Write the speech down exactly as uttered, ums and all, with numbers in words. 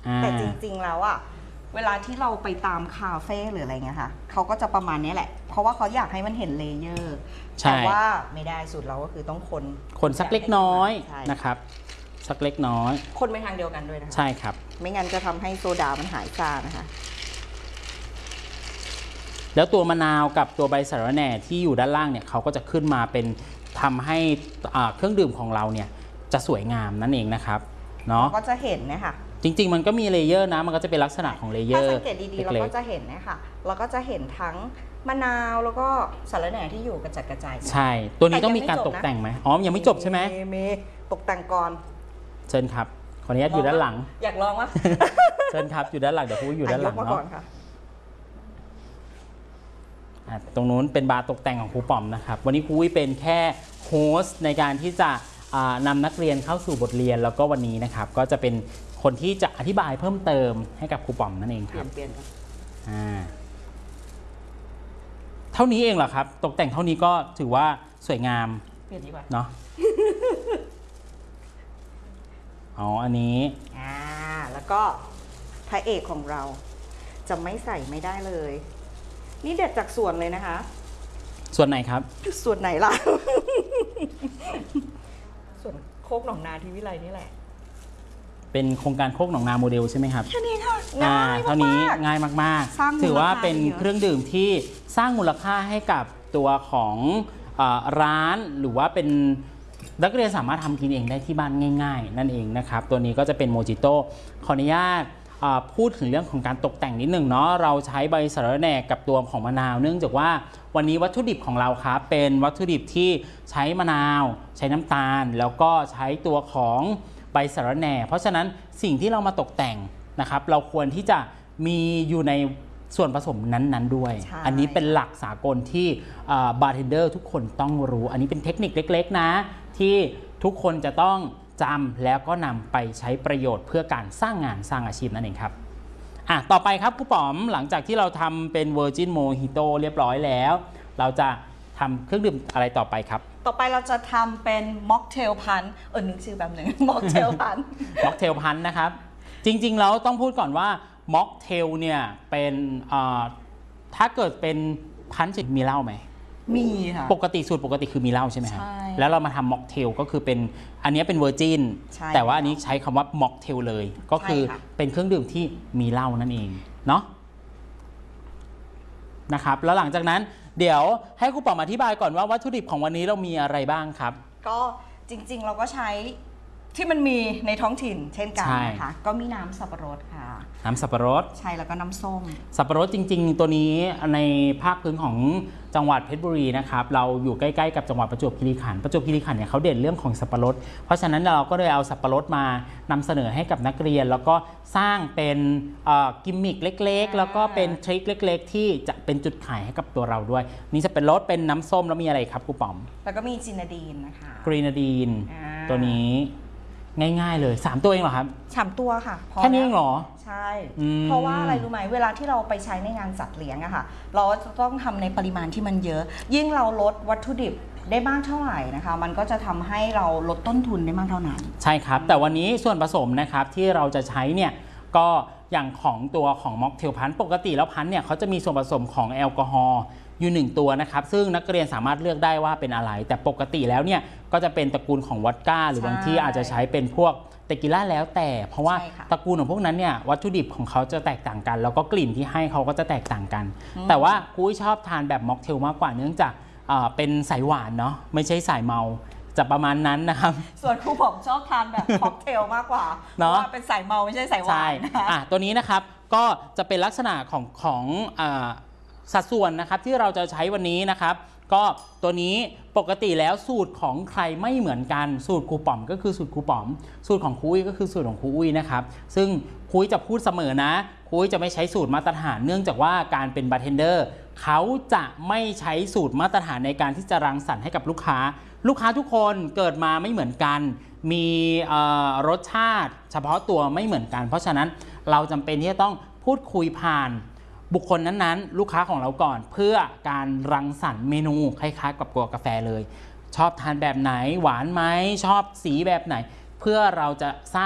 แต่จริงๆแล้วอ่ะเวลาที่เราไปตามคาเฟ่หรืออะไรเงี้ยค่ะเขาก็จะประมาณนี้แหละเพราะว่าเขาอยากให้มันเห็นเลเยอร์แต่ว่าไม่ได้สุดเราก็คือต้องคนคนสักเล็กน้อยนะครับสักเล็กน้อยคนไปทางเดียวกันด้วยนะคะใช่ครับไม่งั้นจะทำให้โซดามันหายซ่านะคะแล้วตัวมะนาวกับตัวใบสะระแหน่ที่อยู่ด้านล่างเนี่ยเขาก็จะขึ้นมาเป็นทำให้เครื่องดื่มของเราเนี่ยจะสวยงามนั่นเองนะครับเนาะก็จะเห็นนะคะจริงๆมันก็มีเลเยอร์นะมันก็จะเป็นลักษณะของเลเยอร์ถ้าสังเกตดีๆเราก็จะเห็นนะคะเราก็จะเห็นทั้งมะนาวแล้วก็สะระแหน่ที่อยู่กระจัดกระจายใช่ตัวนี้ต้องมีการตกแต่งไหมอ๋อยังไม่จบใช่ไหมมีตกแต่งก่อนเชิญครับขออนุญาตอยู่ด้านหลังอยากลองวะเชิญครับอยู่ด้านหลังเดี๋ยวพูดอยู่ด้านหลังเนาะตรงนู้นเป็นบาร์ตกแต่งของครูป๋อมนะครับวันนี้ครูวิเป็นแค่โฮสต์ในการที่จะนำนักเรียนเข้าสู่บทเรียนแล้วก็วันนี้นะครับก็จะเป็นคนที่จะอธิบายเพิ่มเติมให้กับครูป๋อมนั่นเองครับเปลี่ยนอ่าเท่านี้เองเหรอครับตกแต่งเท่านี้ก็ถือว่าสวยงามเปลี่ยนดีกว่าเนาะอ๋ออันนี้อ่าแล้วก็พระเอกของเราจะไม่ใส่ไม่ได้เลยนี่เด็ดจากส่วนเลยนะคะส่วนไหนครับส่วนไหนล่ะ ส่วนโคกหนองนาที่วิไลนี่แหละเป็นโครงการโคกหนองนาโมเดลใช่ไหมครับแค่นี้ค่ะง่ายเท่านี้ง่ายมากๆถือว่าเป็นเครื่องดื่มที่สร้างมูลค่าให้กับตัวของร้านหรือว่าเป็นนักเรียนสามารถทำกินเองได้ที่บ้านง่ายๆนั่นเองนะครับตัวนี้ก็จะเป็นโมจิโต้ขออนุญาตพูดถึงเรื่องของการตกแต่งนิดหนึ่งเนาะเราใช้ใบสะระแหน่กับตัวของมะนาวเนื่องจากว่าวันนี้วัตถุดิบของเราครับเป็นวัตถุดิบที่ใช้มะนาวใช้น้ำตาลแล้วก็ใช้ตัวของใบสะระแหน่เพราะฉะนั้นสิ่งที่เรามาตกแต่งนะครับเราควรที่จะมีอยู่ในส่วนผสมนั้นๆด้วยอันนี้เป็นหลักสากลที่บาร์เทนเดอร์ทุกคนต้องรู้อันนี้เป็นเทคนิคเล็กๆนะที่ทุกคนจะต้องจำแล้วก็นำไปใช้ประโยชน์เพื่อการสร้างงานสร้างอาชีพนั่นเองครับอ่ะต่อไปครับครูป๋อมหลังจากที่เราทำเป็น Virgin Mojito เรียบร้อยแล้วเราจะทำเครื่องดื่มอะไรต่อไปครับต่อไปเราจะทำเป็นม็อกเทลพันเออนึกชื่อแบบหนึ่งม็อกเทลพันม็อกเทลพันนะครับจริงๆแล้วต้องพูดก่อนว่าม็อกเทลเนี่ยเป็นถ้าเกิดเป็นพันจะมีเหล้าไหมมีค่ะปกติสูตรปกติคือมีเหล้าใช่ไหมครับแล้วเรามาทำม็อกเทลก็คือเป็นอันนี้เป็นเวอร์จินแต่ว่าอันนี้ใช้คำว่าม็อกเทลเลยก็คือเป็นเครื่องดื่มที่มีเหล้านั่นเองเนาะนะครับแล้วหลังจากนั้นเดี๋ยวให้ครูป๋อมอธิบายก่อนว่าวัตถุดิบของวันนี้เรามีอะไรบ้างครับก็จริงๆเราก็ใช้ที่มันมีในท้องถิ่นเช่นกันนะคะก็มีน้ำสับปะรดค่ะน้ำสับปะรดใช่แล้วก็น้ำส้มสับปะรดจริงๆตัวนี้ในภาคพื้นของจังหวัดเพชรบุรีนะครับเราอยู่ใกล้ๆกับจังหวัดประจวบคีรีขันธ์ประจวบคีรีขันธ์เนี่ยเขาเด่นเรื่องของสับปะรดเพราะฉะนั้นเราก็เลยเอาสับปะรดมานำเสนอให้กับนักเรียนแล้วก็สร้างเป็นกิมมิคเล็กๆแล้วก็เป็นทริคเล็กๆที่จะเป็นจุดขายให้กับตัวเราด้วยนี่สับปะรดเป็นน้ำส้มแล้วมีอะไรครับครูป๋อมแล้วก็มีจินาดีนนะคะกรีนาดีนตัวนี้ง่ายๆเลยสามตัวเองเหรอครับสามตัวค่ะแค่นี้เองเหรอใช่เพราะว่าอะไรรู้ไหมเวลาที่เราไปใช้ในงานจัดเลี้ยงอะค่ะเราจะต้องทำในปริมาณที่มันเยอะยิ่งเราลดวัตถุดิบได้มากเท่าไหร่นะคะมันก็จะทำให้เราลดต้นทุนได้มากเท่านั้นใช่ครับแต่วันนี้ส่วนผสมนะครับที่เราจะใช้เนี่ยก็อย่างของตัวของม็อกเทลพันปกติแล้วพันเนี่ยเขาจะมีส่วนผสมของแอลกอฮอล์อยู่หนึ่งตัวนะครับซึ่งนักเรียนสามารถเลือกได้ว่าเป็นอะไรแต่ปกติแล้วเนี่ยก็จะเป็นตระกูลของวอดก้าหรือบางที่อาจจะใช้เป็นพวกเตกิล่าแล้วแต่เพราะว่าตระกูลของพวกนั้นเนี่ยวัตถุดิบของเขาจะแตกต่างกันแล้วก็กลิ่นที่ให้เขาก็จะแตกต่างกันแต่ว่าคุยชอบทานแบบม็อกเทลมากกว่าเนื่องจากเป็นสายหวานเนาะไม่ใช่สายเมาจะประมาณนั้นนะครับส่วนครูผมชอบทานแบบค็อกเทลมากกว่าเพราะว่าเป็นสายเมาไม่ใช่สายหวานอ่ะตัวนี้นะครับก็จะเป็นลักษณะของของสัดส่วนนะครับที่เราจะใช้วันนี้นะครับก็ตัวนี้ปกติแล้วสูตรของใครไม่เหมือนกันสูตรครูป๋อมก็คือสูตรครูป๋อมสูตรของครูอุ้ยก็คือสูตรของครูอุ้ยนะครับซึ่งครูอุ้ยจะพูดเสมอนะครูอุ้ยจะไม่ใช้สูตรมาตรฐานเนื่องจากว่าการเป็นบาร์เทนเดอร์เขาจะไม่ใช้สูตรมาตรฐานในการที่จะรังสรรค์ให้กับลูกค้าลูกค้าทุกคนเกิดมาไม่เหมือนกันมีรสชาติเฉพาะตัวไม่เหมือนกันเพราะฉะนั้นเราจำเป็นที่จะต้องพูดคุยผ่านบุคคลนั้นๆลูกค้าของเราก่อนเพื่อการรังสรรค์เมนูคล้ายๆกับตัวกาแฟเลยชอบทานแบบไหนหวานไหมชอบสีแบบไหนเพื่อเราจะสร้าง